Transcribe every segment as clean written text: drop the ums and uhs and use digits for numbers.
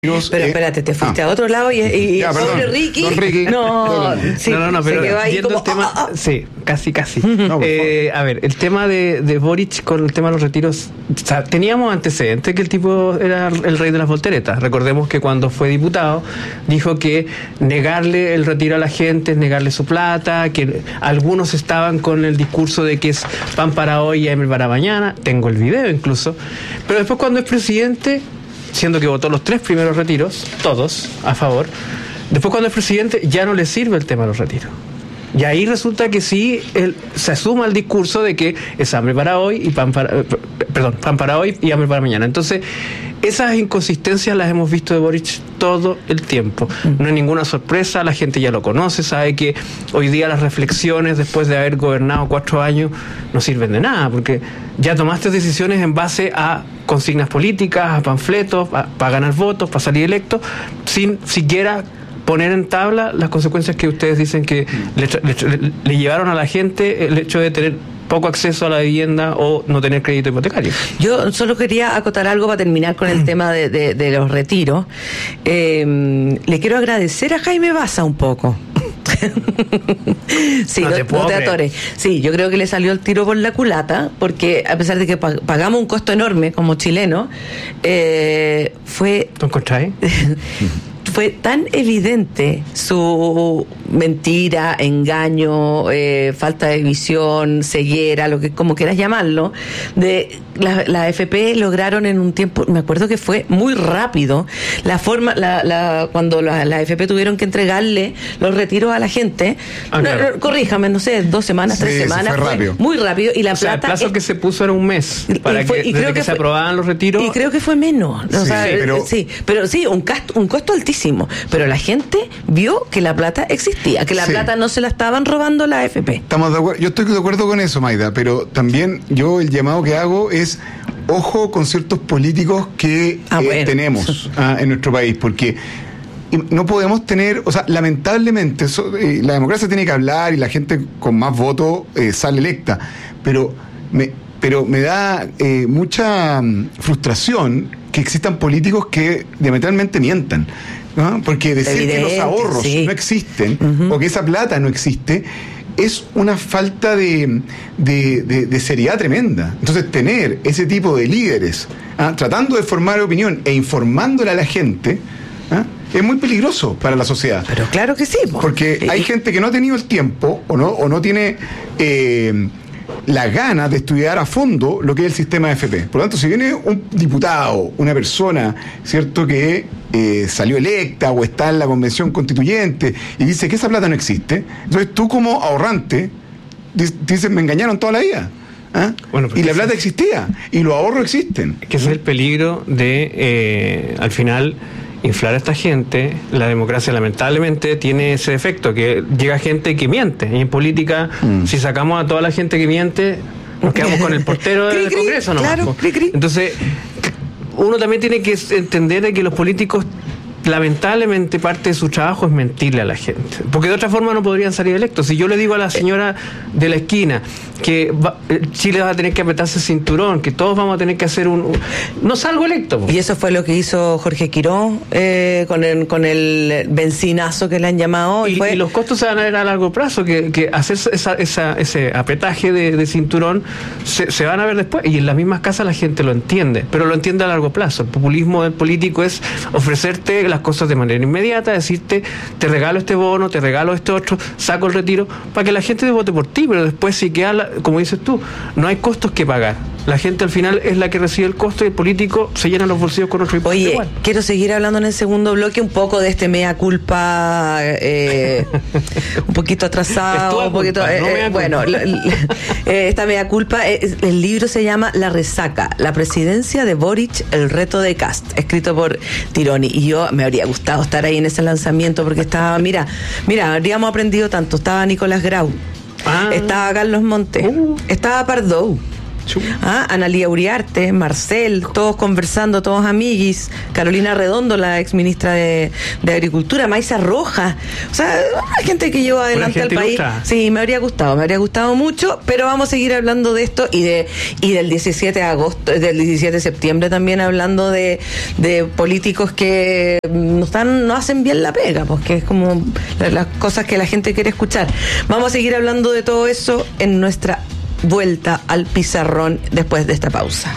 Pero espérate, te fuiste a otro lado y ya, pobre Ricky. No, pero viendo como, el tema, sí, casi. No, a ver, el tema de Boric con el tema de los retiros, o sea, teníamos antecedentes que el tipo era el rey de las volteretas. Recordemos que cuando fue diputado dijo que negarle el retiro a la gente es negarle su plata, que algunos estaban con el discurso de que es pan para hoy y hambre para mañana. Tengo el video incluso. Pero después cuando es presidente, siendo que votó los 3 primeros retiros, todos a favor, después cuando es presidente ya no le sirve el tema de los retiros. Y ahí resulta que sí, él se asuma el discurso de que es hambre para hoy y pan para hoy y hambre para mañana. Entonces, esas inconsistencias las hemos visto de Boric todo el tiempo. No hay ninguna sorpresa, la gente ya lo conoce, sabe que hoy día las reflexiones después de haber gobernado 4 años no sirven de nada, porque ya tomaste decisiones en base a consignas políticas, a panfletos, para ganar votos, para salir electo, sin siquiera poner en tabla las consecuencias que ustedes dicen que le llevaron a la gente el hecho de tener poco acceso a la vivienda o no tener crédito hipotecario. Yo solo quería acotar algo para terminar con el tema de los retiros. Le quiero agradecer a Jaime Baza un poco. Sí, no te atores. Sí, yo creo que le salió el tiro por la culata, porque a pesar de que pagamos un costo enorme como chilenos, fue... ¿Tú encontrás? Fue tan evidente su mentira, engaño, falta de visión, ceguera, lo que como quieras llamarlo, de la AFP lograron en un tiempo, me acuerdo que fue muy rápido, la forma, cuando la AFP tuvieron que entregarle los retiros a la gente, claro. Corríjame, no sé, 2 semanas, 3 semanas, fue muy rápido, y la plata... el plazo que se puso era un mes, para desde que se aprobaban los retiros. Y creo que fue menos, pero un costo altísimo. Pero la gente vio que la plata existía, que la plata no se la estaban robando la AFP. Estamos de acuerdo, yo estoy de acuerdo con eso, Maida, pero también yo el llamado que hago es ojo con ciertos políticos que tenemos en nuestro país, porque no podemos tener, o sea, lamentablemente la democracia tiene que hablar y la gente con más votos sale electa, pero me da mucha frustración que existan políticos que diametralmente mientan, ¿no? Porque decir que los ahorros no existen o que esa plata no existe es una falta de seriedad tremenda. Entonces, tener ese tipo de líderes tratando de formar opinión e informándole a la gente es muy peligroso para la sociedad. Pero claro que sí, porque hay gente que no ha tenido el tiempo o no tiene las ganas de estudiar a fondo lo que es el sistema de AFP. Por lo tanto, si viene un diputado, una persona, ¿cierto?, que salió electa o está en la convención constituyente y dice que esa plata no existe, entonces tú como ahorrante dices, me engañaron toda la vida. Bueno, y la plata existía y los ahorros existen. Que ese es el peligro de, al final, inflar a esta gente. La democracia lamentablemente tiene ese efecto, que llega gente que miente, y en política si sacamos a toda la gente que miente nos quedamos con el portero del Congreso nomás. Claro, entonces uno también tiene que entender de que los políticos lamentablemente parte de su trabajo es mentirle a la gente, porque de otra forma no podrían salir electos. Si yo le digo a la señora de la esquina que Chile va a tener que apretarse el cinturón, que todos vamos a tener que hacer no salgo electo. Y eso fue lo que hizo Jorge Quirós con el benzinazo que le han llamado. Y los costos se van a ver a largo plazo, que hacer ese apretaje de cinturón se van a ver después, y en las mismas casas la gente lo entiende, pero lo entiende a largo plazo. El populismo del político es ofrecerte las cosas de manera inmediata, decirte, te regalo este bono, te regalo este otro, saco el retiro, para que la gente vote por ti, pero después si queda, como dices tú, no hay costos que pagar. La gente al final es la que recibe el costo y el político se llena los bolsillos con otro impuesto. Oye, quiero seguir hablando en el segundo bloque un poco de este mea culpa, un poquito atrasado, un poquito, esta mea culpa, el libro se llama La Resaca, la presidencia de Boric, el reto de Kast, escrito por Tironi, y yo me habría gustado estar ahí en ese lanzamiento porque estaba, mira, habríamos aprendido tanto, estaba Nicolás Grau, estaba Carlos Montes, estaba Pardo. Analía Uriarte, Marcel, todos conversando, todos amiguis, Carolina Redondo, la ex ministra de Agricultura, Maisa Rojas, o sea, hay gente que lleva adelante al país. Sí, me habría gustado mucho, pero vamos a seguir hablando de esto y del 17 de agosto, del 17 de septiembre también, hablando de políticos que no hacen bien la pega, porque es como las cosas que la gente quiere escuchar. Vamos a seguir hablando de todo eso en nuestra vuelta al pizarrón después de esta pausa.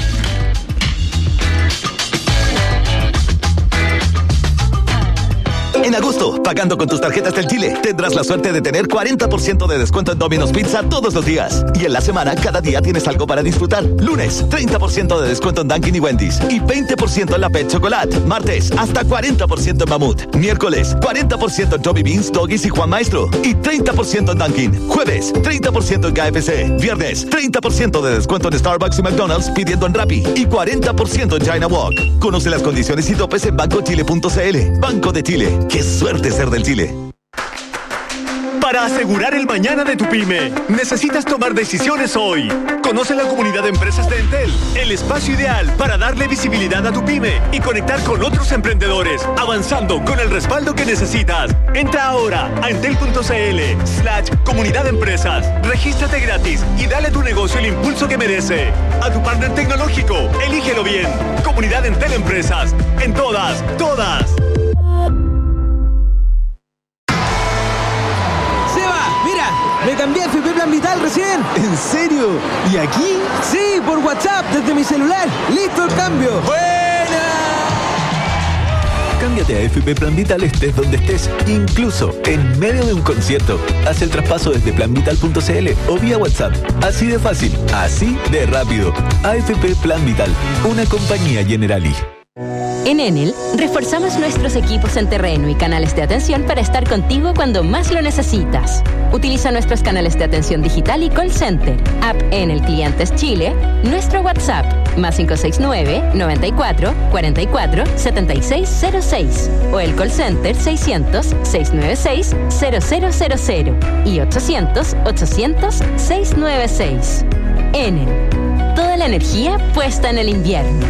En agosto, pagando con tus tarjetas del Chile, tendrás la suerte de tener 40% de descuento en Domino's Pizza todos los días. Y en la semana, cada día tienes algo para disfrutar. Lunes, 30% de descuento en Dunkin' y Wendy's. Y 20% en la Pet Chocolate. Martes, hasta 40% en Mamut. Miércoles, 40% en Toby Beans, Doggies y Juan Maestro. Y 30% en Dunkin'. Jueves, 30% en KFC. Viernes, 30% de descuento en Starbucks y McDonald's pidiendo en Rappi. Y 40% en China Walk. Conoce las condiciones y topes en bancochile.cl. Banco de Chile. ¡Qué suerte ser del Chile! Para asegurar el mañana de tu pyme, necesitas tomar decisiones hoy. Conoce la comunidad de empresas de Entel, el espacio ideal para darle visibilidad a tu pyme y conectar con otros emprendedores, avanzando con el respaldo que necesitas. Entra ahora a entel.cl/comunidad de empresas. Regístrate gratis y dale a tu negocio el impulso que merece. A tu partner tecnológico, elígelo bien. Comunidad Entel Empresas. En todas. Me cambié a FP Plan Vital recién. ¿En serio? ¿Y aquí? Sí, por WhatsApp, desde mi celular. ¡Listo el cambio! ¡Buena! Cámbiate a FP Plan Vital estés donde estés, incluso en medio de un concierto. Haz el traspaso desde planvital.cl o vía WhatsApp. Así de fácil, así de rápido. AFP Plan Vital, una compañía Generali. En Enel, reforzamos nuestros equipos en terreno y canales de atención para estar contigo cuando más lo necesitas. Utiliza nuestros canales de atención digital y call center, app Enel Clientes Chile, nuestro WhatsApp, +569 94 44 7606 o el call center 600 696 0000 y 800 800 696. Enel, toda la energía puesta en el invierno.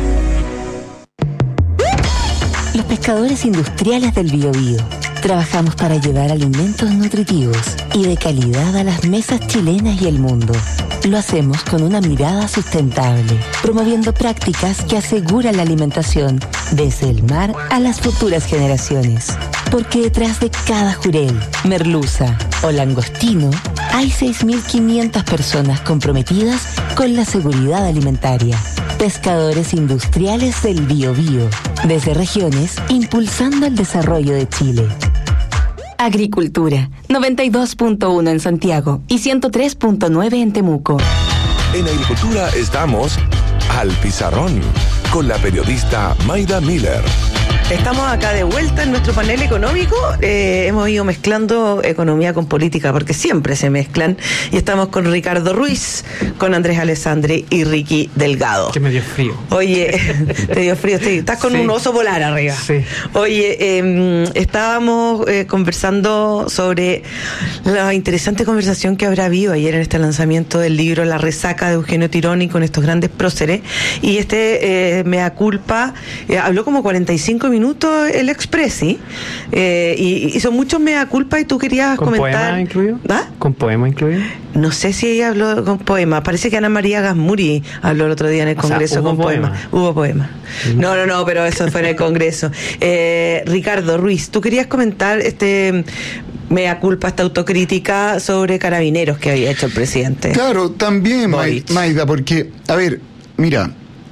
Los pescadores industriales del Biobío trabajamos para llevar alimentos nutritivos y de calidad a las mesas chilenas y el mundo. Lo hacemos con una mirada sustentable, promoviendo prácticas que aseguran la alimentación desde el mar a las futuras generaciones. Porque detrás de cada jurel, merluza o langostino hay 6.500 personas comprometidas con la seguridad alimentaria. Pescadores industriales del Biobío, desde regiones, impulsando el desarrollo de Chile. Agricultura, 92.1 en Santiago y 103.9 en Temuco. En Agricultura estamos al pizarrón con la periodista Mayda Miller. Estamos acá de vuelta en nuestro panel económico. Hemos ido mezclando economía con política porque siempre se mezclan. Y estamos con Ricardo Ruiz, con Andrés Alessandri y Ricky Delgado. Que me dio frío. Oye, te dio frío. Estás con un oso polar arriba. Sí. Oye, estábamos conversando sobre la interesante conversación que habrá habido ayer en este lanzamiento del libro La Resaca de Eugenio Tironi con estos grandes próceres. Y Mea Culpa habló como 45 minutos el Expressi, y hizo muchos mea culpa y tú querías ¿Con comentar. ¿Poema incluido? ¿Ah? ¿Con poema incluido? No sé si ella habló con poema. Parece que Ana María Gasmuri habló el otro día en el Congreso con poema. Hubo poema. No, pero eso fue en el Congreso. Ricardo Ruiz, tú querías comentar mea culpa, esta autocrítica sobre Carabineros que había hecho el presidente. Claro, también, Mayda, porque, a ver, mira,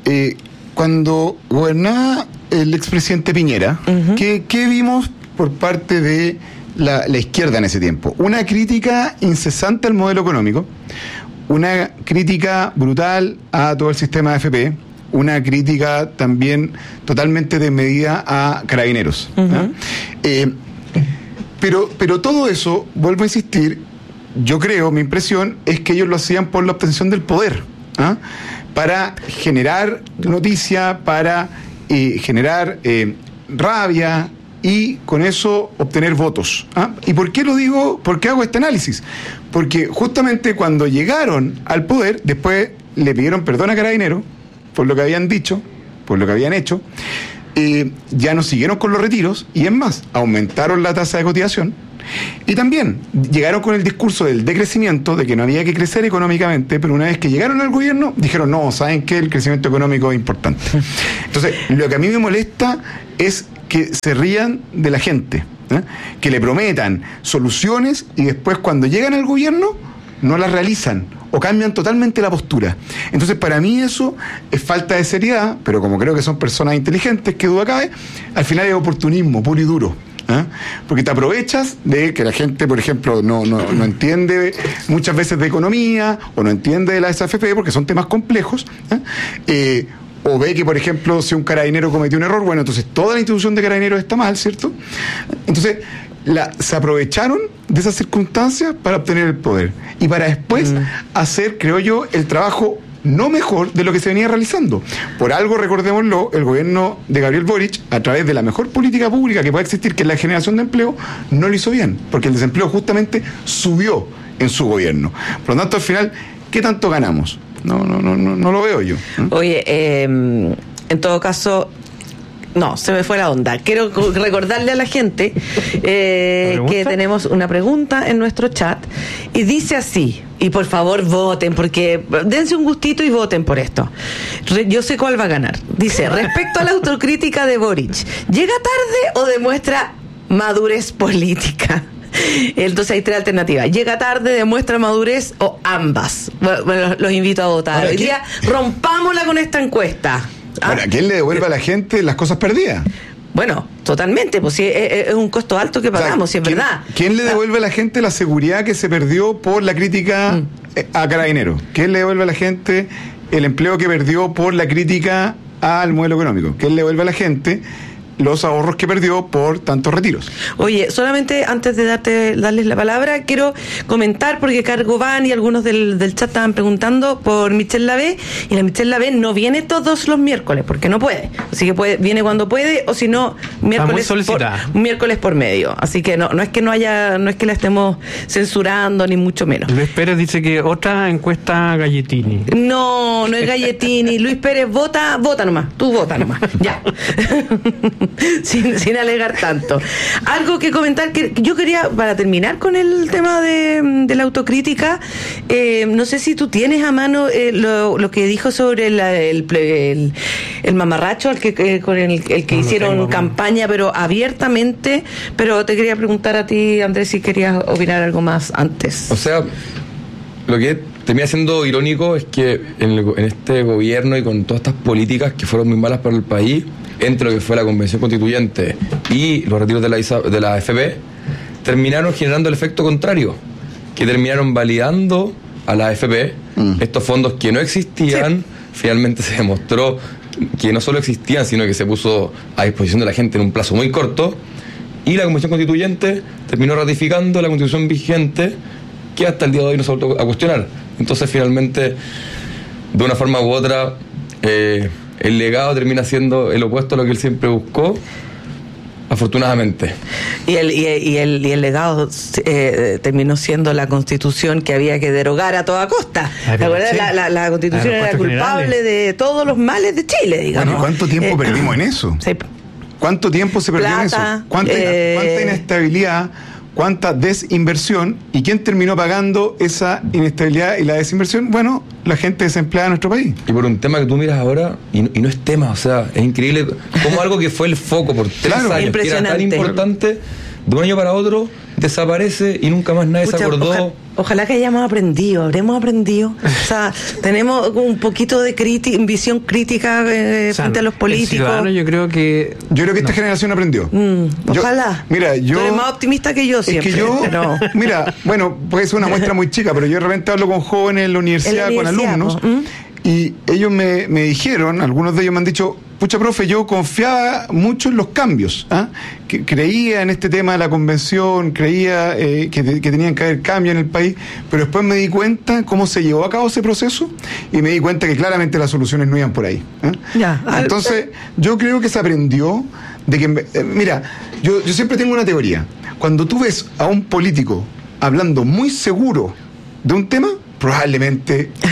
cuando gobernaba el expresidente Piñera, ¿qué vimos por parte de la izquierda en ese tiempo? Una crítica incesante al modelo económico, una crítica brutal a todo el sistema de AFP, una crítica también totalmente desmedida a Carabineros. Pero todo eso, vuelvo a insistir, yo creo, mi impresión es que ellos lo hacían por la obtención del poder, para generar noticia, para generar rabia y con eso obtener votos. ¿Y por qué lo digo? ¿Por qué hago este análisis? Porque justamente cuando llegaron al poder, después le pidieron perdón a Carabineros por lo que habían dicho, por lo que habían hecho. Ya no siguieron con los retiros y es más, aumentaron la tasa de cotización y también llegaron con el discurso del decrecimiento, de que no había que crecer económicamente, pero una vez que llegaron al gobierno dijeron, no, ¿saben qué? El crecimiento económico es importante. Entonces, lo que a mí me molesta es que se rían de la gente, que le prometan soluciones y después cuando llegan al gobierno no las realizan o cambian totalmente la postura. Entonces, para mí eso es falta de seriedad, pero como creo que son personas inteligentes, que duda cabe, al final es oportunismo puro y duro. Porque te aprovechas de que la gente, por ejemplo, no entiende muchas veces de economía o no entiende de la SAFP porque son temas complejos, o ve que, por ejemplo, si un carabinero cometió un error, bueno, entonces toda la institución de carabineros está mal, ¿cierto? Entonces se aprovecharon de esas circunstancias para obtener el poder y para después hacer, creo yo, el trabajo no mejor de lo que se venía realizando. Por algo, recordémoslo, el gobierno de Gabriel Boric, a través de la mejor política pública que puede existir, que es la generación de empleo, no lo hizo bien, porque el desempleo justamente subió en su gobierno. Por lo tanto, al final, ¿qué tanto ganamos? No lo veo yo. Oye, en todo caso, no, se me fue la onda. Quiero recordarle a la gente que tenemos una pregunta en nuestro chat y dice así, y por favor voten, porque dense un gustito y voten por esto. Yo sé cuál va a ganar. Dice, respecto a la autocrítica de Boric, ¿llega tarde o demuestra madurez política? Entonces hay tres alternativas. Llega tarde, demuestra madurez o ambas. Bueno, los invito a votar. Hoy día rompámosla con esta encuesta. Bueno, ¿a quién le devuelve a la gente las cosas perdidas? Bueno, totalmente, pues sí, es un costo alto que pagamos, si es verdad. ¿Quién le devuelve a la gente la seguridad que se perdió por la crítica a Carabineros? ¿Quién le devuelve a la gente el empleo que perdió por la crítica al modelo económico? ¿Quién le devuelve a la gente los ahorros que perdió por tantos retiros? Oye, solamente antes de darles la palabra, quiero comentar, porque Cargovan y algunos del chat estaban preguntando por Michelle Lavé, y la Michelle Lavé no viene todos los miércoles, porque no puede. Así que viene cuando puede, o si no, miércoles por medio. Así que no es que la estemos censurando, ni mucho menos. Luis Pérez dice que otra encuesta Galletini. No es Galletini. Luis Pérez, vota nomás. Tú vota nomás. Ya. sin alegar tanto. Algo que comentar que yo quería, para terminar con el tema de la autocrítica, no sé si tú tienes a mano lo que dijo sobre el mamarracho con el que hicieron campaña, pero abiertamente. Pero te quería preguntar a ti, Andrés, si querías opinar algo más antes. O sea, lo que termina siendo irónico es que en este gobierno y con todas estas políticas que fueron muy malas para el país, entre lo que fue la Convención Constituyente y los retiros de la AFP, terminaron generando el efecto contrario, que terminaron validando a la AFP estos fondos que no existían. Finalmente se demostró que no solo existían, sino que se puso a disposición de la gente en un plazo muy corto, y la Convención Constituyente terminó ratificando la Constitución vigente, que hasta el día de hoy no se ha vuelto a cuestionar. Entonces, finalmente, de una forma u otra, el legado termina siendo el opuesto a lo que él siempre buscó, afortunadamente. Y el legado terminó siendo la Constitución que había que derogar a toda costa. ¿Te acuerdas? La Constitución era culpable de todos los males de Chile, digamos. Bueno, ¿cuánto tiempo perdimos en eso? Sí. ¿Cuánto tiempo se perdió en eso? ¿Cuánta inestabilidad? ¿Cuánta desinversión? ¿Y quién terminó pagando esa inestabilidad y la desinversión? Bueno, la gente desempleada de nuestro país. Y por un tema que tú miras ahora, y no es tema, o sea, es increíble como algo que fue el foco por 3 años, que era tan importante, de un año para otro desaparece y nunca más nadie se acordó. Ojalá que habremos aprendido. O sea, tenemos un poquito de visión crítica frente a los políticos. Yo creo que esta generación aprendió. Ojalá. Mira, tú eres más optimista que yo siempre. Es que yo, mira, bueno, puede ser una muestra muy chica, pero yo de repente hablo con jóvenes en la universidad, con alumnos, y ellos me dijeron, algunos de ellos me han dicho, pucha, profe, yo confiaba mucho en los cambios, que creía en este tema de la convención, creía que tenían que haber cambios en el país, pero después me di cuenta cómo se llevó a cabo ese proceso y me di cuenta que claramente las soluciones no iban por ahí. Entonces, yo creo que se aprendió de que, mira, yo siempre tengo una teoría. Cuando tú ves a un político hablando muy seguro de un tema, probablemente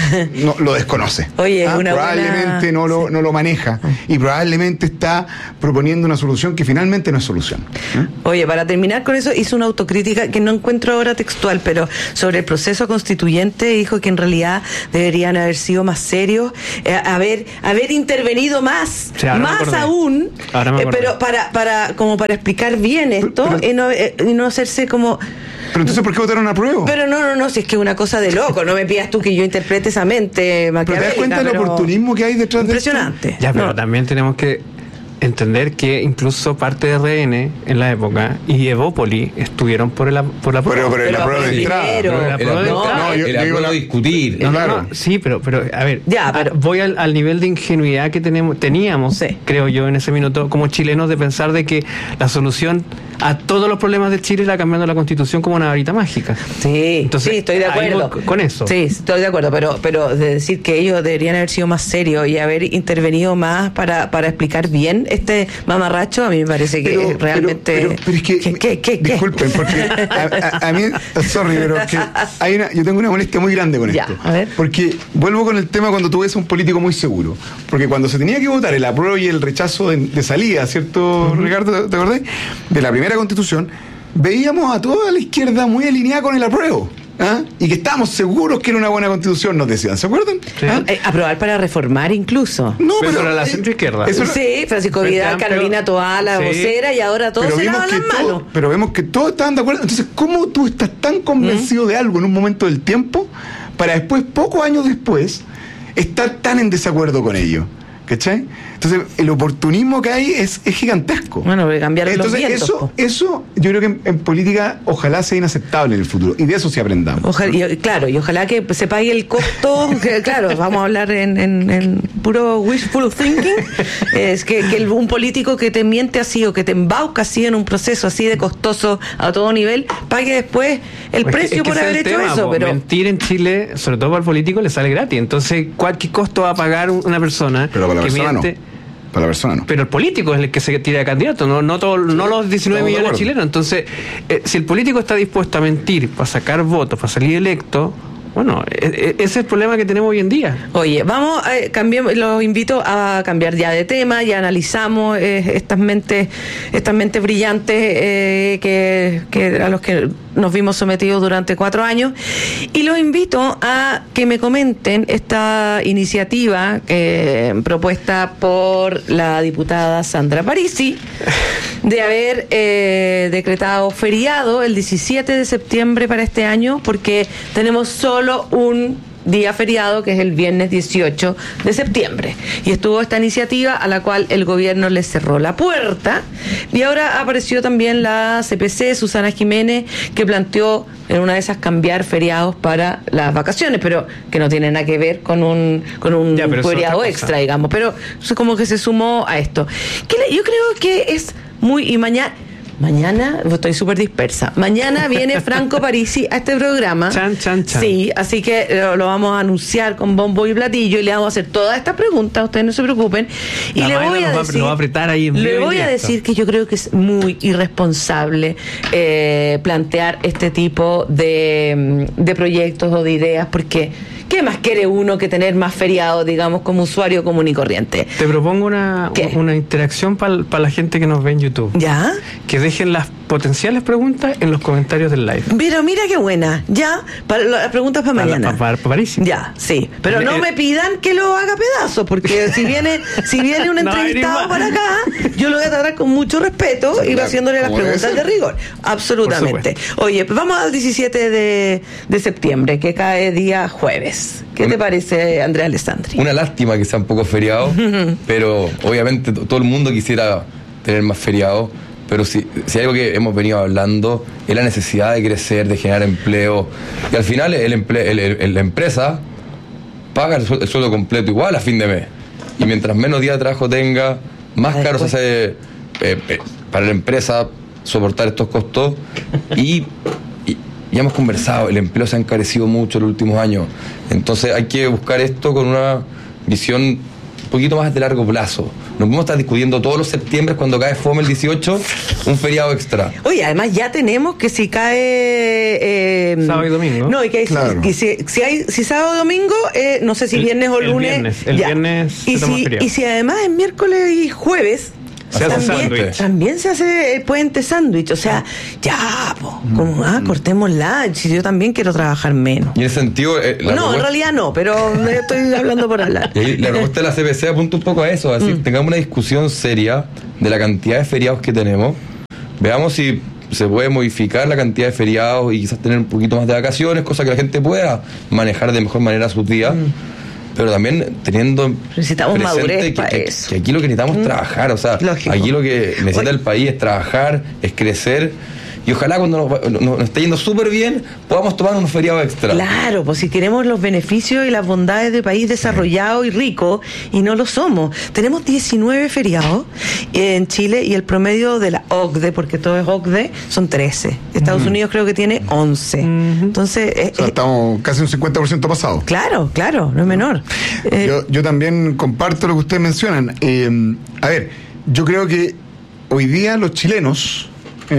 no lo desconoce. Oye, probablemente no lo maneja y probablemente está proponiendo una solución que finalmente no es solución. Oye, para terminar con eso, hizo una autocrítica que no encuentro ahora textual, pero sobre el proceso constituyente dijo que en realidad deberían haber sido más serios, haber intervenido más, sí, más aún, pero para explicar bien esto y no hacerse como... Pero entonces, ¿por qué votaron a prueba? Pero no, si es que es una cosa de loco, no me pidas tú que yo interprete esa mente maquiavélica. Pero te das cuenta del oportunismo que hay detrás de esto. Impresionante. Ya, pero también tenemos que entender que incluso parte de RN en la época y Evópoli estuvieron por la prueba. Pero la prueba de entrada. El acuerdo a discutir. Sí, pero a ver, ya, pero voy al nivel de ingenuidad que teníamos, creo yo, en ese minuto, como chilenos, de pensar de que la solución a todos los problemas de Chile era cambiando la Constitución como una varita mágica. Sí, entonces, sí, estoy de acuerdo con eso. Sí, estoy de acuerdo, pero de decir que ellos deberían haber sido más serios y haber intervenido más para explicar bien este mamarracho, a mí me parece que realmente... Pero es que disculpen, porque a mí, sorry, pero es que yo tengo una molestia muy grande con esto. A ver. Porque vuelvo con el tema cuando tú ves a un político muy seguro. Porque cuando se tenía que votar el apruebo y el rechazo de salida, ¿cierto, Ricardo? ¿Te acordás? De la primera Constitución, veíamos a toda la izquierda muy alineada con el apruebo. Y que estábamos seguros que era una buena Constitución, nos decían, ¿se acuerdan? Sí. Aprobar para reformar incluso. No, pero era la centroizquierda. Sí, Francisco Vidal, Carolina Toá, la vocera, y ahora todos se lavan las manos. Pero vemos que todos estaban de acuerdo. Entonces, ¿cómo tú estás tan convencido de algo en un momento del tiempo para después, pocos años después, estar tan en desacuerdo con ello? ¿Cachai? Entonces, el oportunismo que hay es gigantesco. Bueno, voy a cambiar los vientos. Eso yo creo que en política ojalá sea inaceptable en el futuro. Y de eso sí aprendamos. Ojalá, y ojalá que se pague el costo. Claro, vamos a hablar en puro wishful thinking. Es que un político que te miente así o que te embauca así en un proceso así de costoso a todo nivel, pague después el precio por haber hecho eso. Pero mentir en Chile, sobre todo para el político, le sale gratis. Entonces, ¿qué costo va a pagar una persona pero para la que persona miente? No. Para la persona no. Pero el político es el que se tira de candidato, no los 19 millones de chilenos. Entonces, si el político está dispuesto a mentir para sacar votos, para salir electo, bueno, ese es el problema que tenemos hoy en día. Oye, vamos, los invito a cambiar ya de tema, ya analizamos estas mentes brillantes que a los que nos vimos sometidos durante 4 años, y los invito a que me comenten esta iniciativa propuesta por la diputada Sandra Parisi de haber decretado feriado el 17 de septiembre para este año, porque tenemos solo un día feriado, que es el viernes 18 de septiembre. Y estuvo esta iniciativa a la cual el gobierno le cerró la puerta, y ahora apareció también la CPC, Susana Jiménez, que planteó en una de esas cambiar feriados para las vacaciones, pero que no tiene nada que ver con un feriado extra, digamos, pero como que se sumó a esto. Yo creo que es muy... Y Mañana, estoy súper dispersa. Mañana viene Franco Parisi a este programa. Chan. Sí, así que lo vamos a anunciar con bombo y platillo y le vamos a hacer todas estas preguntas, ustedes no se preocupen. Y le voy a decir que yo creo que es muy irresponsable plantear este tipo de proyectos o de ideas, porque ¿qué más quiere uno que tener más feriados, digamos, como usuario común y corriente? Te propongo una interacción para la gente que nos ve en YouTube. ¿Ya? Que dejen las potenciales preguntas en los comentarios del live. Pero mira qué buena. Ya, las preguntas para mañana. Para París. Ya, sí. Pero no me pidan que lo haga pedazos, porque si viene un entrevistado para acá, yo lo voy a tratar con mucho respeto y va haciéndole las preguntas de rigor. Absolutamente. Oye, vamos al 17 de septiembre, que cae día jueves. ¿Qué te parece, Andrea Alessandri? Una lástima que sea un poco feriado, pero obviamente todo el mundo quisiera tener más feriado. Pero si hay algo que hemos venido hablando es la necesidad de crecer, de generar empleo. Y al final la empresa paga el sueldo completo igual a fin de mes. Y mientras menos días de trabajo tenga, más caro se hace para la empresa soportar estos costos. Y ya hemos conversado, el empleo se ha encarecido mucho en los últimos años. Entonces hay que buscar esto con una visión poquito más de largo plazo. No podemos estar discutiendo todos los septiembre cuando cae fome el 18, un feriado extra. Oye, además ya tenemos que si cae... sábado y domingo. No, y que, claro. si sábado y domingo, no sé si viernes o lunes. El viernes se toma feriado. Y si además es miércoles y jueves... Se hace sándwich. También se hace el puente sándwich. O sea, ya, cortémosla. Si yo también quiero trabajar menos. Y en ese sentido. No, en realidad no, pero me estoy hablando por hablar. Y ahí la propuesta de la CPC apunta un poco a eso. Así, tengamos una discusión seria de la cantidad de feriados que tenemos. Veamos si se puede modificar la cantidad de feriados y quizás tener un poquito más de vacaciones, cosa que la gente pueda manejar de mejor manera sus días. Pero también necesitamos madurez para eso. Que aquí lo que necesitamos es trabajar, o sea, lógico. Aquí lo que necesita el país es trabajar, es crecer, y ojalá cuando nos esté yendo súper bien podamos tomar unos feriados extra. Claro, pues si queremos los beneficios y las bondades de país desarrollado y rico, y no lo somos. Tenemos 19 feriados en Chile y el promedio de la OCDE, porque todo es OCDE, son 13. Estados Unidos creo que tiene 11. Entonces... estamos casi un 50% pasado. Claro, no es menor. Yo también comparto lo que ustedes mencionan. A ver, yo creo que hoy día los chilenos...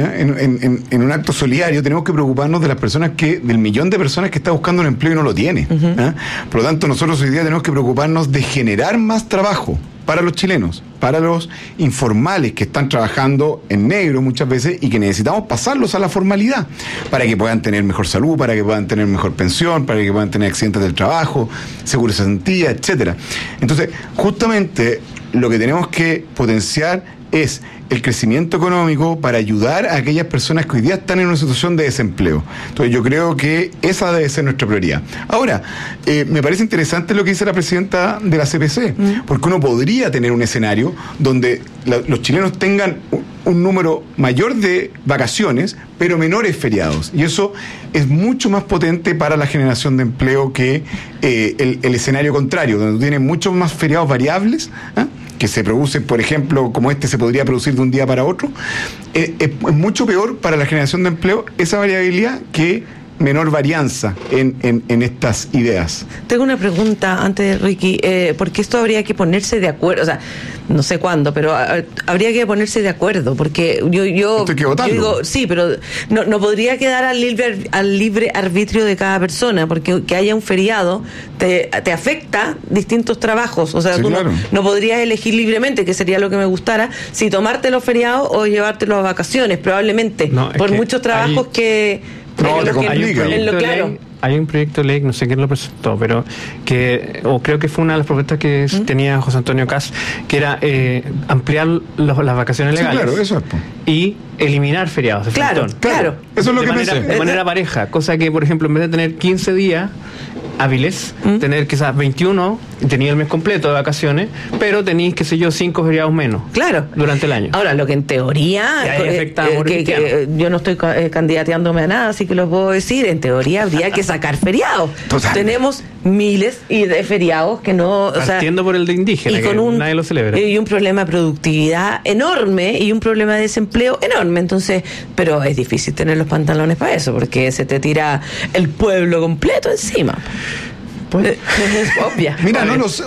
En un acto solidario tenemos que preocuparnos de las personas del millón de personas que está buscando un empleo y no lo tiene. Por lo tanto, nosotros hoy día tenemos que preocuparnos de generar más trabajo para los chilenos, para los informales que están trabajando en negro muchas veces y que necesitamos pasarlos a la formalidad para que puedan tener mejor salud, para que puedan tener mejor pensión, para que puedan tener accidentes del trabajo, seguro de cesantía, etcétera. Entonces, justamente lo que tenemos que potenciar es el crecimiento económico para ayudar a aquellas personas que hoy día están en una situación de desempleo. Entonces yo creo que esa debe ser nuestra prioridad. Ahora, me parece interesante lo que dice la presidenta de la CPC, porque uno podría tener un escenario donde los chilenos tengan un número mayor de vacaciones, pero menores feriados. Y eso es mucho más potente para la generación de empleo que el escenario contrario, donde tienen muchos más feriados variables, que se producen, por ejemplo, como se podría producir de un día para otro. Es mucho peor para la generación de empleo esa variabilidad que menor varianza en estas ideas. Tengo una pregunta antes, Ricky, porque esto habría que ponerse de acuerdo, o sea, no sé cuándo, pero habría que ponerse de acuerdo, porque yo digo, sí, pero no podría quedar al libre arbitrio de cada persona, porque que haya un feriado te afecta distintos trabajos, o sea, sí, tú claro. no podrías elegir libremente, que sería lo que me gustara, si tomarte los feriados o llevártelos a vacaciones, probablemente, por muchos trabajos hay un proyecto de ley, no sé quién lo presentó, pero creo que fue una de las propuestas que tenía José Antonio Caz, que era ampliar las vacaciones legales. Sí, claro, eso es. Y eliminar feriados. Claro. Eso es lo que pensé. De manera pareja, cosa que, por ejemplo, en vez de tener 15 días hábiles, tener quizás 21, tenía el mes completo de vacaciones, pero tenéis, 5 feriados menos. Claro. Durante el año. Ahora, lo que en teoría, que yo no estoy candidateándome a nada, así que lo puedo decir, en teoría habría que sacar feriados. Tenemos miles de feriados que no... Partiendo por el de indígena, que nadie lo celebra. Y un problema de productividad enorme y un problema de desempleo enorme. Entonces, pero es difícil tener los pantalones para eso, porque se te tira el pueblo completo encima. Pues, es obvia. Mira,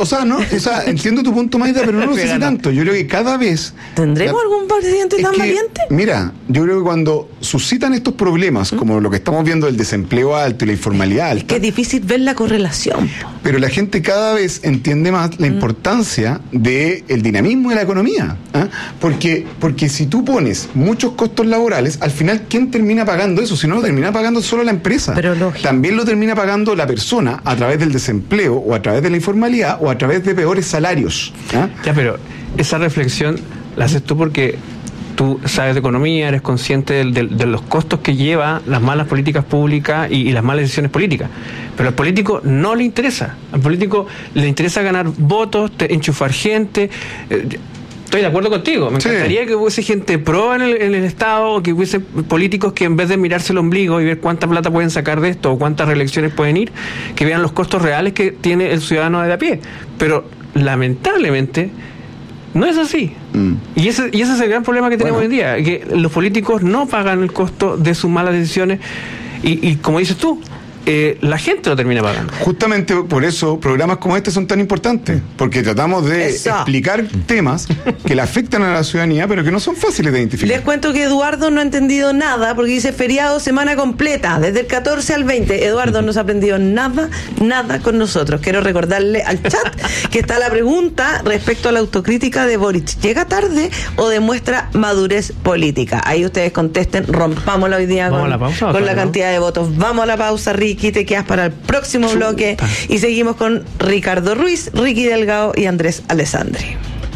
entiendo tu punto, Maida, pero no lo sé si tanto. Yo creo que cada vez... ¿Tendremos algún presidente tan valiente? Mira, yo creo que cuando suscitan estos problemas, como lo que estamos viendo del desempleo alto y la informalidad alta... Es que es difícil ver la correlación. Pero la gente cada vez entiende más la importancia del dinamismo de la economía. Porque si tú pones muchos costos laborales, al final, ¿quién termina pagando eso? Si no lo termina pagando solo la empresa. Pero lógico. También lo termina pagando la persona a través del desempleo o a través de la informalidad o a través de peores salarios. Ya, pero esa reflexión la haces tú porque tú sabes de economía, eres consciente de los costos que lleva las malas políticas públicas y las malas decisiones políticas. Pero al político no le interesa. Al político le interesa ganar votos, enchufar gente. Estoy de acuerdo contigo. Me encantaría que hubiese gente pro en el Estado, o que hubiese políticos que en vez de mirarse el ombligo y ver cuánta plata pueden sacar de esto o cuántas reelecciones pueden ir, que vean los costos reales que tiene el ciudadano de a pie. Pero lamentablemente no es así. Y ese es el gran problema que tenemos hoy en día, que los políticos no pagan el costo de sus malas decisiones y como dices tú, la gente lo termina pagando. Justamente por eso programas como este son tan importantes, porque tratamos de explicar temas que le afectan a la ciudadanía, pero que no son fáciles de identificar. Les cuento que Eduardo no ha entendido nada, porque dice feriado semana completa, desde el 14 al 20. Eduardo no se ha aprendido nada con nosotros. Quiero recordarle al chat que está la pregunta respecto a la autocrítica de Boric. ¿Llega tarde o demuestra madurez política? Ahí ustedes contesten, rompámosla hoy día con la cantidad de votos. Vamos a la pausa, Ricky, te quedas para el próximo bloque y seguimos con Ricardo Ruiz, Ricky Delgado y Andrés Alessandri.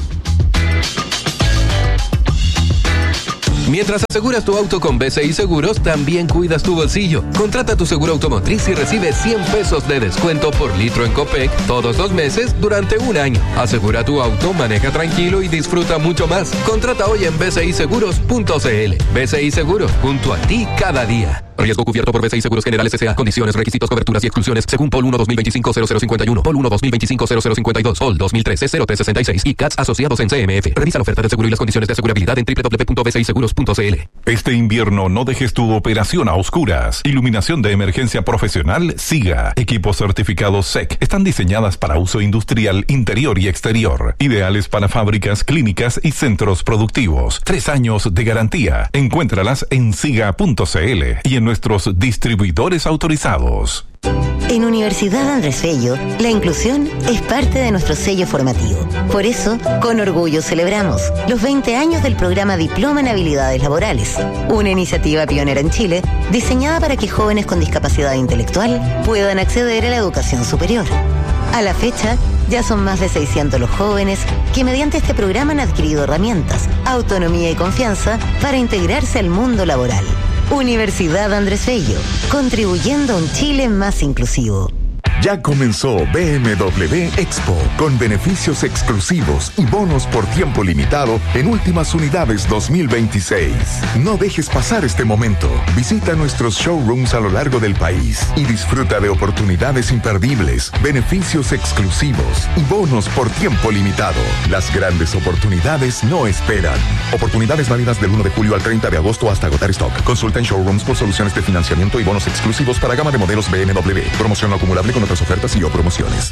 Mientras aseguras tu auto con BCI Seguros, también cuidas tu bolsillo. Contrata tu seguro automotriz y recibe 100 pesos de descuento por litro en Copec todos los meses durante un año. Asegura tu auto, maneja tranquilo y disfruta mucho más. Contrata hoy en bciseguros.cl. BCI Seguros, junto a ti cada día. Riesgo cubierto por BCI Seguros Generales S.A. Condiciones, requisitos, coberturas y exclusiones según POL 1 2025-0051, POL 1 2025-0052, POL 2013-0366 y CATS asociados en CMF. Revisa la oferta de seguro y las condiciones de asegurabilidad en www.bciseguros.cl. Este invierno no dejes tu operación a oscuras. Iluminación de emergencia profesional SIGA. Equipos certificados SEC. Están diseñadas para uso industrial interior y exterior. Ideales para fábricas, clínicas y centros productivos. 3 años de garantía. Encuéntralas en siga.cl y en nuestros distribuidores autorizados. En Universidad Andrés Bello, la inclusión es parte de nuestro sello formativo. Por eso, con orgullo celebramos los 20 años del programa Diploma en Habilidades Laborales, una iniciativa pionera en Chile diseñada para que jóvenes con discapacidad intelectual puedan acceder a la educación superior. A la fecha, ya son más de 600 los jóvenes que mediante este programa han adquirido herramientas, autonomía y confianza para integrarse al mundo laboral. Universidad Andrés Bello, contribuyendo a un Chile más inclusivo. Ya comenzó BMW Expo, con beneficios exclusivos y bonos por tiempo limitado en últimas unidades 2026. No dejes pasar este momento. Visita nuestros showrooms a lo largo del país y disfruta de oportunidades imperdibles, beneficios exclusivos y bonos por tiempo limitado. Las grandes oportunidades no esperan. Oportunidades válidas del 1 de julio al 30 de agosto hasta agotar stock. Consulta en showrooms por soluciones de financiamiento y bonos exclusivos para gama de modelos BMW. Promoción no acumulable con otras ofertas y o promociones.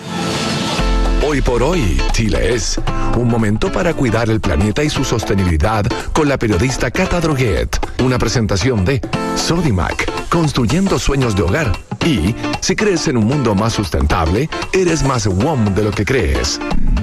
Hoy por hoy, Chile es un momento para cuidar el planeta y su sostenibilidad con la periodista Cata Droguet. Una presentación de Sodimac, construyendo sueños de hogar. Y si crees en un mundo más sustentable, eres más WOM de lo que crees.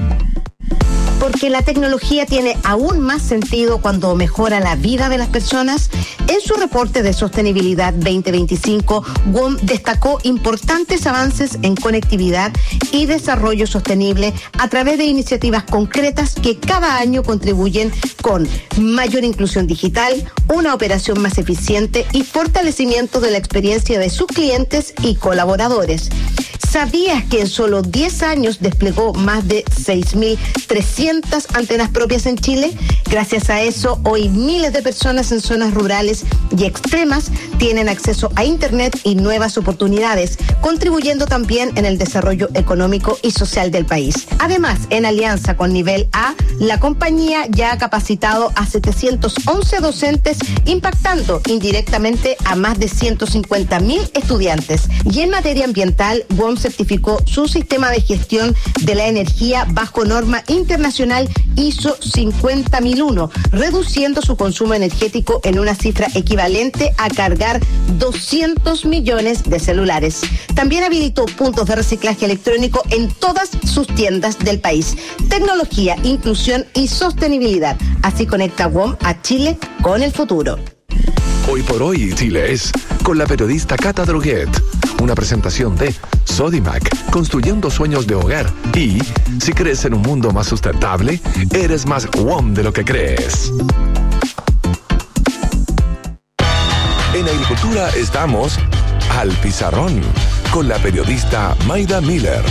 Porque la tecnología tiene aún más sentido cuando mejora la vida de las personas. En su reporte de sostenibilidad 2025, WOM destacó importantes avances en conectividad y desarrollo sostenible a través de iniciativas concretas que cada año contribuyen con mayor inclusión digital, una operación más eficiente y fortalecimiento de la experiencia de sus clientes y colaboradores. ¿Sabías que en solo 10 años desplegó más de 6.300 antenas propias en Chile? Gracias a eso, hoy miles de personas en zonas rurales y extremas tienen acceso a Internet y nuevas oportunidades, contribuyendo también en el desarrollo económico y social del país. Además, en alianza con Nivel A, la compañía ya ha capacitado a 711 docentes, impactando indirectamente a más de 150.000 estudiantes. Y en materia ambiental, WOM certificó su sistema de gestión de la energía bajo norma internacional ISO 50001, reduciendo su consumo energético en una cifra equivalente a cargar 200 millones de celulares. También habilitó puntos de reciclaje electrónico en todas sus tiendas del país. Tecnología, inclusión y sostenibilidad. Así conecta WOM a Chile con el futuro. Hoy por hoy, Chile es con la periodista Cata Droguet. Una presentación de Sodimac, construyendo sueños de hogar. Y si crees en un mundo más sustentable, eres más WOM de lo que crees. En Agricultura estamos al pizarrón con la periodista Maida Miller.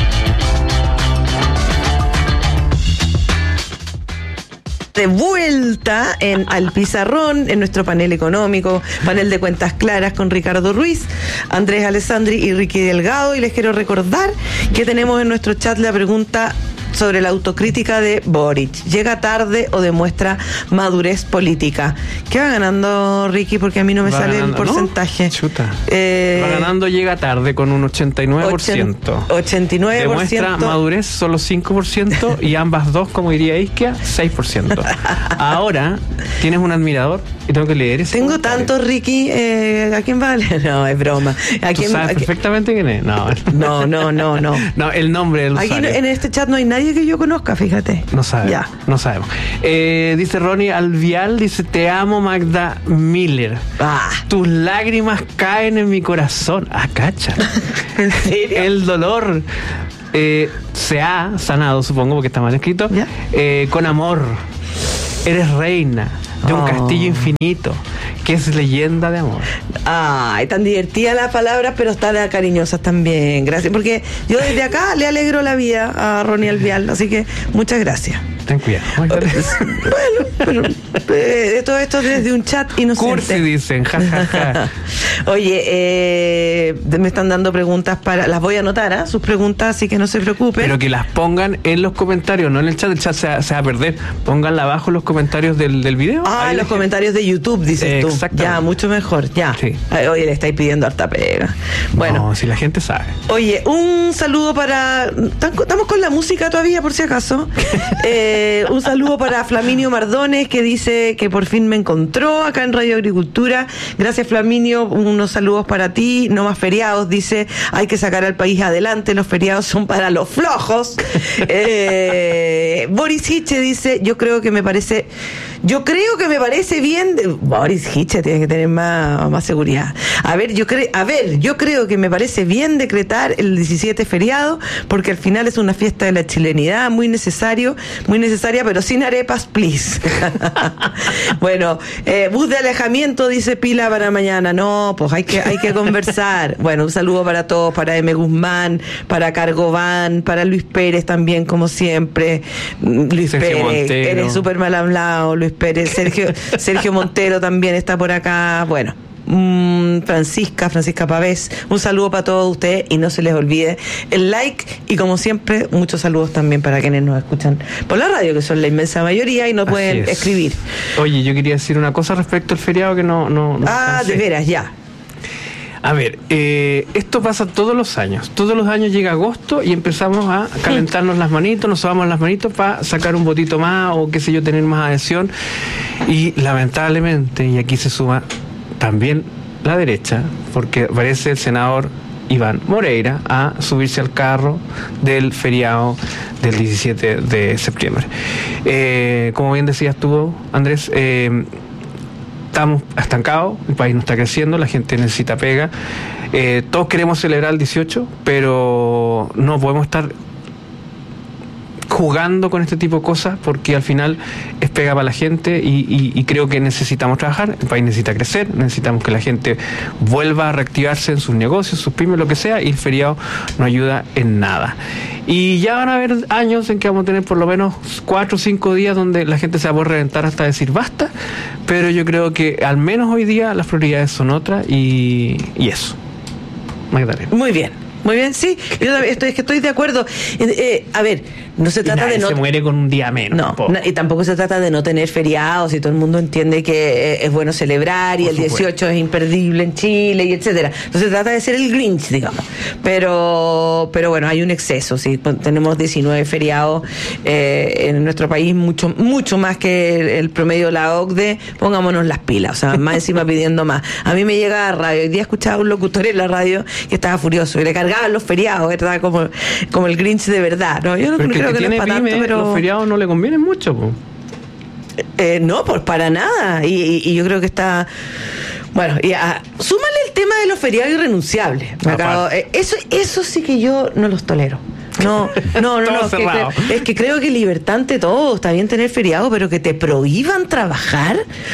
De vuelta al pizarrón, en nuestro panel económico, panel de cuentas claras con Ricardo Ruiz, Andrés Alessandri y Ricky Delgado. Y les quiero recordar que tenemos en nuestro chat la pregunta sobre la autocrítica de Boric. ¿Llega tarde o demuestra madurez política? ¿Qué va ganando, Ricky? Porque a mí no me sale ganando, el porcentaje. ¿No? Chuta. Va ganando llega tarde con un 89%. 89%. Demuestra madurez solo 5% y ambas dos, como diría Isquia, 6%. Ahora tienes un admirador y tengo que leer eso. Tengo tantos, Ricky. ¿A quién vale? No, es broma. ¿Tú sabes perfectamente quién es? No, no, el nombre del aquí usuario. En este chat no hay nadie que yo conozca, fíjate. No sabemos. Ya. No sabemos. Dice Ronnie Alvial, dice, te amo, Magda Miller. Tus lágrimas caen en mi corazón. Cacha. ¿En serio? El dolor se ha sanado, supongo, porque está mal escrito. Con amor. Eres reina de un castillo infinito que es leyenda de amor. Ay, tan divertida la palabra, pero están cariñosas también. Gracias, porque yo desde acá le alegro la vida a Ronnie Alvial, así que muchas gracias. Ten cuidado. Bueno, pero todo esto desde un chat inocente. Cursi dicen, jajaja. Oye, me están dando preguntas las voy a anotar, sus preguntas, así que no se preocupen. Pero que las pongan en los comentarios, no en el chat se va a perder. Pónganla abajo en los comentarios del video. En los comentarios de YouTube, dices tú. Ya, mucho mejor, ya. Sí. Oye, le estáis pidiendo harta pega. Bueno. No, si la gente sabe. Oye, un saludo para... Estamos con la música todavía, por si acaso. Un saludo para Flaminio Mardones, que dice que por fin me encontró acá en Radio Agricultura. Gracias, Flaminio. Unos saludos para ti. No más feriados, dice. Hay que sacar al país adelante. Los feriados son para los flojos. Boris Hitche dice, yo creo que me parece bien. Boris Hitche tiene que tener más seguridad. A ver, yo creo que me parece bien decretar el 17 feriado, porque al final es una fiesta de la chilenidad, muy necesaria, pero sin arepas, please. Bueno, bus de alejamiento, dice Pila, para mañana. No, pues hay que conversar. Bueno, un saludo para todos, para M. Guzmán, para Cargován, para Luis Pérez también, como siempre. Luis Sergio Pérez, Montero. Eres súper mal hablado, Luis Pérez. Sergio Montero también está por acá. Bueno, Francisca Pavés, un saludo para todos ustedes y no se les olvide el like y, como siempre, muchos saludos también para quienes nos escuchan por la radio, que son la inmensa mayoría y no pueden escribir. Oye, yo quería decir una cosa respecto al feriado que no de veras, ya. A ver, esto pasa todos los años. Todos los años llega agosto y empezamos a calentarnos las manitos, nos sobamos las manitos para sacar un votito más o qué sé yo, tener más adhesión. Y lamentablemente, y aquí se suma también la derecha, porque aparece el senador Iván Moreira a subirse al carro del feriado del 17 de septiembre. Como bien decías tú, Andrés, estamos estancados, el país no está creciendo, la gente necesita pega. Todos queremos celebrar el 18, pero no podemos estar jugando con este tipo de cosas, porque al final es pega para la gente y creo que necesitamos trabajar, el país necesita crecer, necesitamos que la gente vuelva a reactivarse en sus negocios, sus pymes, lo que sea, y el feriado no ayuda en nada. Y ya van a haber años en que vamos a tener por lo menos 4 o 5 días donde la gente se va a poder reventar hasta decir basta, pero yo creo que al menos hoy día las prioridades son otras y eso. Magdalena. Muy bien, sí, yo estoy de acuerdo. A ver, no se trata de no... se muere con un día menos. No, y tampoco se trata de no tener feriados, y todo el mundo entiende que es bueno celebrar, y por el 18 es imperdible en Chile, y etcétera. No se trata de ser el Grinch, digamos. Pero bueno, hay un exceso, sí. Tenemos 19 feriados en nuestro país, mucho más que el promedio de la OCDE. Pongámonos las pilas, o sea, más encima pidiendo más. A mí me llega a radio, hoy día escuchaba a un locutor en la radio que estaba furioso, y le cargaban los feriados, ¿verdad? Como el Grinch de verdad, ¿no? Yo no creo que no es para tanto, pero los feriados no le convienen mucho, po. No, pues para nada. Y yo creo que está... Bueno, súmale el tema de los feriados irrenunciables. Eso sí que yo no los tolero. No, es que creo que libertad ante todo. Está bien tener feriado, pero que te prohíban trabajar.